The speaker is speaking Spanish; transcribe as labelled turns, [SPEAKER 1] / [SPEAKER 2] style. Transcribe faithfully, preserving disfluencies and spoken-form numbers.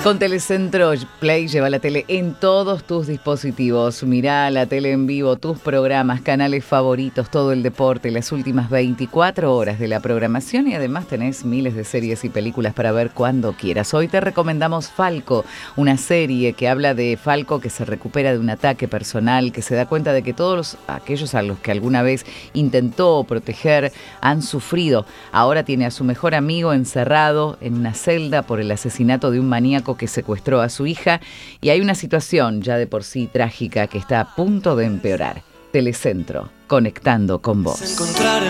[SPEAKER 1] Con Telecentro Play lleva la tele en todos tus dispositivos. Mirá la tele en vivo, tus programas, canales favoritos, todo el deporte, las últimas veinticuatro horas de la programación y además tenés miles de series y películas para ver cuando quieras. Hoy te recomendamos Falco, una serie que habla de Falco que se recupera de un ataque personal, que se da cuenta de que todos los, aquellos a los que alguna vez intentó proteger han sufrido. Ahora tiene a su mejor amigo encerrado en una celda por el asesinato de un maníaco que secuestró a su hija y hay una situación ya de por sí trágica que está a punto de empeorar. Telecentro, conectando con vos.